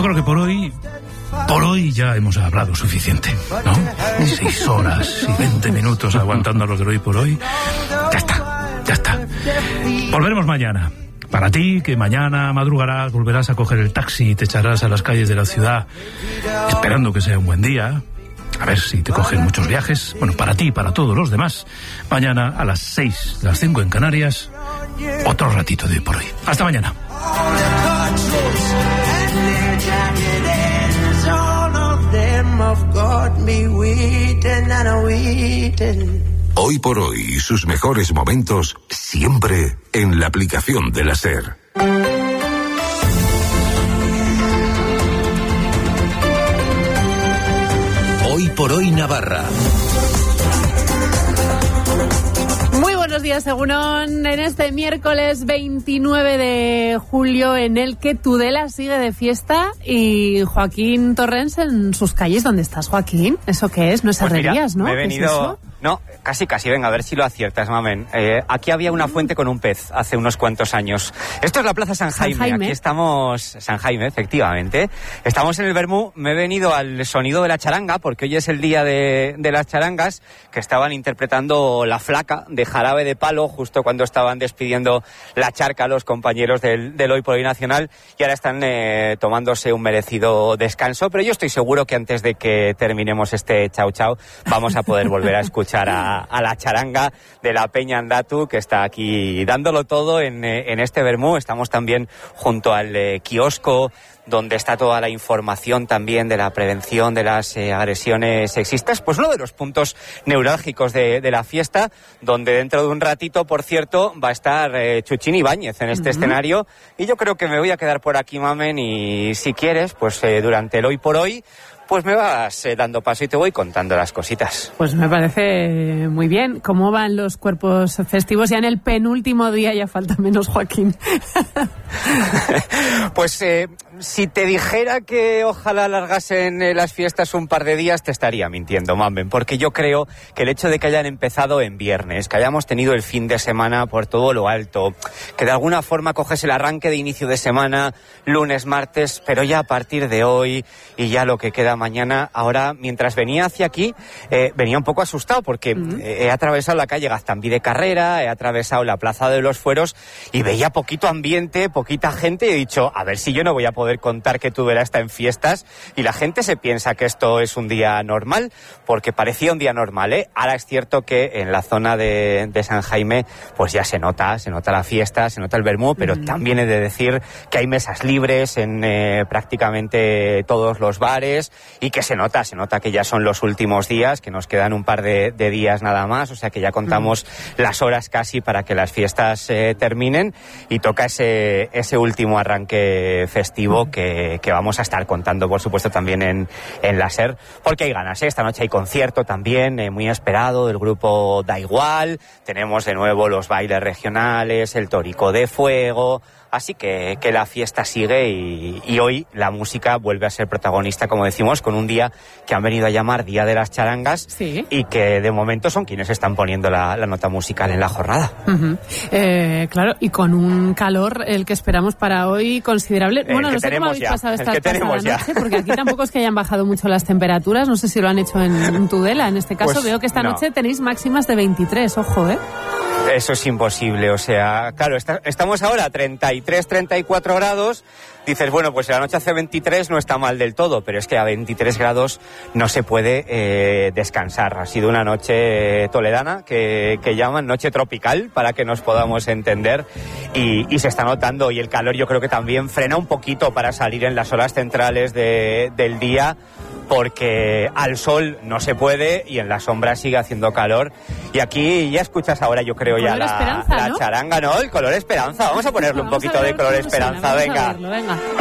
yo creo que por hoy ya hemos hablado suficiente, ¿no? 6 horas y 20 minutos aguantando lo que hoy por hoy. Ya está. Volveremos mañana. Para ti, que mañana madrugarás, volverás a coger el taxi y te echarás a las calles de la ciudad, esperando que sea un buen día. A ver si te cogen muchos viajes. Bueno, para ti y para todos los demás, mañana a las 6, las 5 en Canarias, otro ratito de hoy por hoy. Hasta mañana. Hoy por hoy y sus mejores momentos siempre en la aplicación de la SER. Hoy por hoy Navarra. Muy buenos días, Egunon, en este miércoles 29 de julio en el que Tudela sigue de fiesta y Joaquín Torrens en sus calles. ¿Dónde estás, Joaquín? ¿Eso qué es? No es Herrerías, ¿no? Me he venido... ¿Qué es eso? No, casi, venga, a ver si lo aciertas, mamen. Aquí había una fuente con un pez hace unos cuantos años. Esto es la Plaza San Jaime. Aquí estamos, San Jaime, efectivamente. Estamos en el Bermú. Me he venido al sonido de la charanga, porque hoy es el día de las charangas, que estaban interpretando La Flaca de Jarabe de Palo, justo cuando estaban despidiendo la charca los compañeros del Hoy por Hoy Nacional, y ahora están tomándose un merecido descanso, pero yo estoy seguro que antes de que terminemos este chau chau, vamos a poder volver a escuchar a la charanga de la Peña Andatu, que está aquí dándolo todo en este Bermú. Estamos también junto al kiosco donde está toda la información también de la prevención de las agresiones sexistas, pues uno de los puntos neurálgicos de la fiesta, donde dentro de un ratito, por cierto, va a estar Chuchín Ibáñez en este escenario, y yo creo que me voy a quedar por aquí, mamen, y si quieres, pues durante el Hoy por Hoy, pues me vas dando paso y te voy contando las cositas. Pues me parece muy bien. ¿Cómo van los cuerpos festivos? Ya en el penúltimo día, ya falta menos, Joaquín. Pues si te dijera que ojalá alargasen las fiestas un par de días, te estaría mintiendo, mamen, porque yo creo que el hecho de que hayan empezado en viernes, que hayamos tenido el fin de semana por todo lo alto, que de alguna forma coges el arranque de inicio de semana, lunes, martes, pero ya a partir de hoy y ya lo que queda mañana. Ahora, mientras venía hacia aquí, venía un poco asustado porque he atravesado la calle Gaztambí de Carrera, he atravesado la Plaza de los Fueros y veía poquito ambiente, poquita gente, y he dicho, a ver si yo no voy a poder contar que Tudela está en fiestas y la gente se piensa que esto es un día normal, porque parecía un día normal, ¿eh? Ahora es cierto que en la zona de San Jaime pues ya se nota la fiesta, se nota el Bermú, pero también he de decir que hay mesas libres en prácticamente todos los bares, y que se nota que ya son los últimos días, que nos quedan un par de días nada más, o sea que ya contamos las horas casi para que las fiestas terminen, y toca ese último arranque festivo que vamos a estar contando, por supuesto, también en la SER, porque hay ganas, ¿eh? Esta noche hay concierto también, muy esperado, del grupo Da Igual, tenemos de nuevo los bailes regionales, el Torico de Fuego. Así que la fiesta sigue y hoy la música vuelve a ser protagonista, como decimos, con un día que han venido a llamar Día de las Charangas, sí, y que de momento son quienes están poniendo la nota musical en la jornada. Claro, y con un calor el que esperamos para hoy considerable. Bueno, no sé cómo habéis pasado esta noche, porque aquí tampoco es que hayan bajado mucho las temperaturas, no sé si lo han hecho en Tudela. En este caso pues veo que esta noche tenéis máximas de 23, ojo, ¿eh? Eso es imposible, o sea, claro, estamos ahora a 33, 34 grados, dices, bueno, pues la noche hace 23 no está mal del todo, pero es que a 23 grados no se puede descansar. Ha sido una noche toledana que llaman noche tropical, para que nos podamos entender, y se está notando, y el calor yo creo que también frena un poquito para salir en las horas centrales del día, porque al sol no se puede y en la sombra sigue haciendo calor. Y aquí ya escuchas ahora, yo creo, ya la charanga, ¿no? El color esperanza. Vamos a ponerle un poquito de color esperanza, venga.